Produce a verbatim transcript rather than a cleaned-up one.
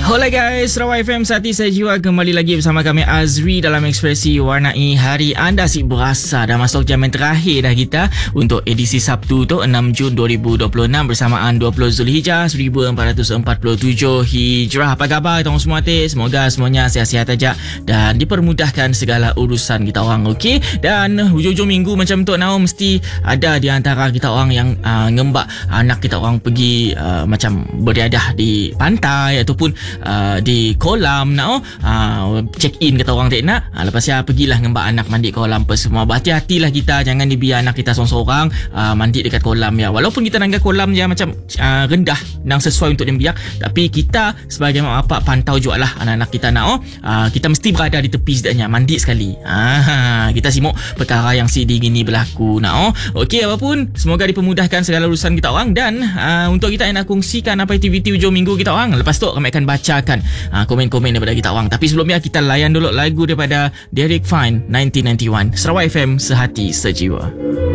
Hola guys, Sarawak F M Sati saya Jiwa kembali lagi bersama kami Azri dalam Ekspresi Warnai Hari Anda. Asyik berasa dah masuk jam yang terakhir dah kita untuk edisi Sabtu tu enam Jun dua ribu dua puluh enam bersamaan dua puluh Zulhijjah seribu empat ratus empat puluh tujuh Hijrah. Apa khabar kita orang semua tik? Semoga semuanya sihat-sihat aja dan dipermudahkan segala urusan kita orang, okey? Dan hujung-hujung minggu macam tu now mesti ada di antara kita orang yang uh, ngembak anak kita orang pergi uh, macam beriadah di pantai ataupun Uh, di kolam nak oh, uh, check in kata orang tak nak uh, lepas ya pergilah ngembak anak mandi kolam apa semua. Berhati-hatilah kita, jangan dibiar anak kita seorang-seorang uh, mandi dekat kolam ya. Walaupun kita nanggap kolam dia macam uh, rendah dan sesuai untuk dia biar, tapi kita sebagai mak bapak pantau juga lah anak-anak kita nak oh, uh, kita mesti berada di tepi sedaknya mandi sekali. uh, kita simuk perkara yang sidi gini berlaku nak oh. Okey, apapun semoga dipermudahkan segala urusan kita orang. Dan uh, untuk kita yang nak kongsikan apa aktiviti hujung minggu kita orang, lepas tu kami akan baca bacakan uh, komen-komen daripada kita orang. Tapi sebelumnya kita layan dulu lagu daripada Derek Fine nineteen ninety-one. Sarawak F M, sehati sejiwa.